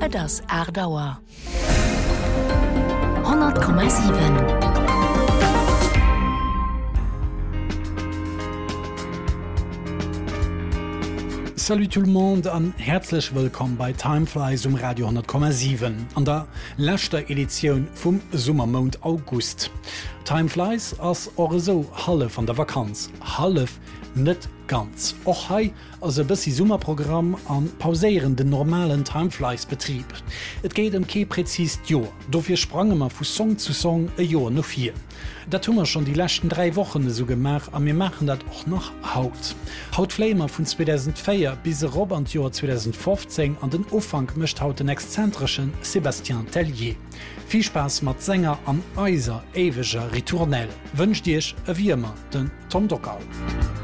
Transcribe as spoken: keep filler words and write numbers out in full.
Et ass Erdauer hundert Komma sieben. Salut tout le monde an herzlich willkommen bei Timeflies um Radio hundert Komma sieben an der letzter Edition vom Sommermond August. Timeflies als eure so Halle von der Vakanz. Half net ganz. Och hei as e bissi Summerprogramm an pauséieren den normalen Timeflies-Betrieb. Et geht um ke präzis Joer. Dofir sprange ma vu Song zu Song e Joer no vier. Dat tummer schon die letzten drei Wochen so gemach, an mir machen dat och noch haut. Hautflamer vun zweitausendvier bis Rob an Joer zweitausendfünfzehn an den Ufang mischt haut den exzentrischen Sébastien Tellier. Viel Spaß mat Sänger an eiser ewiger Ritournell. Wünscht Dich e wie immer den Tom Dockal.